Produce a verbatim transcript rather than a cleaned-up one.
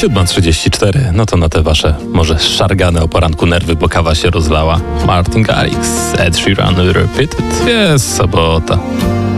siódma trzydzieści cztery. No to na te wasze może szargane o poranku nerwy, bo kawa się rozlała. Martin Garrix, Ed Sheeran, Repeated. Jest sobota.